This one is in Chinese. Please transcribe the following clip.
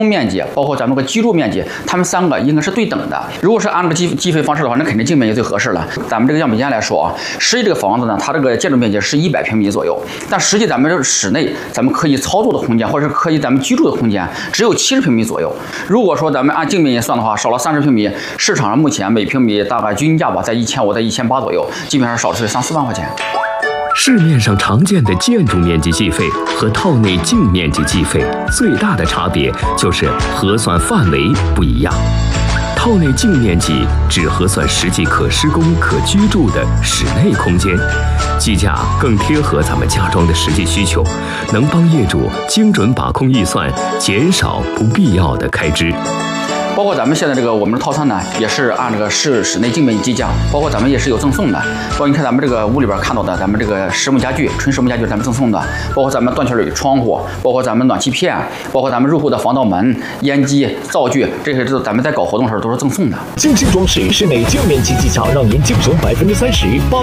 面积，包括咱们这个居住面积，它们3个应该是对等的。如果是按这个计费方式的话，那肯定净面积最合适了。咱们这个样本间来说啊，实际这个房子呢，它这个建筑面积是100平米左右，但实际咱们这个室内咱们可以操作的空间，或者是可以咱们居住的空间，只有70平米左右。如果说咱们按净面积算的话，少了30平米，市场上目前每平米大概均价吧，在1500到1800左右，基本上少是3、4万块钱。 市面上常见的建筑面积计费和套内净面积计费最大的差别就是核算范围不一样。套内净面积只核算实际可施工、可居住的室内空间，计价更贴合咱们家装的实际需求，能帮业主精准把控预算，减少不必要的开支。 包括咱们现在这个我们的套餐呢，也是按这个室内净面积计价，包括咱们也是有赠送的。包括你看咱们这个屋里边看到的，咱们这个实木家具，纯实木家具咱们赠送的，包括咱们断气铝窗户，包括咱们暖气片，包括咱们入户的防盗门、烟机、灶具，这些咱们在搞活动的时候都是赠送的。 静兴装饰室内净面积计价，让您节省30%。